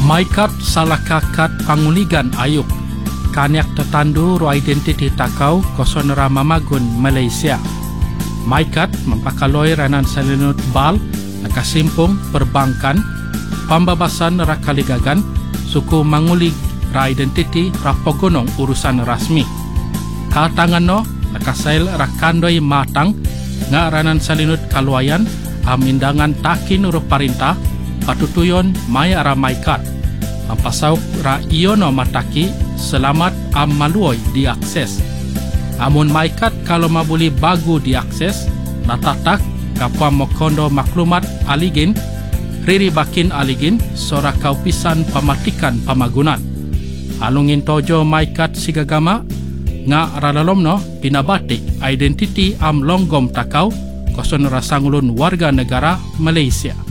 Maikat salakakat panguligan ayuk kanyak tetandu ro identiti takau kosonera mamagun Malaysia. Maikat mempakaloi ranan salinut bal nakasimpung perbankan pambabasan rakaligagan suku mangulig ra identiti rapogonong urusan rasmi. Katangan no nakasail rakandoi matang nga ranan salinut kaluayan amindangan takin ro parintah patutuyon maya ra maikat mampasauk ra iono mataki selamat maluoy diakses. Amun maikat kalau mabuli bagu diakses natatak kapwa mokondo maklumat aligin riri bakin aligin sora kaupisan pamatikan pamagunan alungin tojo maikat sigagama nga ralalomno pinabatik identiti longgom takau koson rasangulun warga negara Malaysia.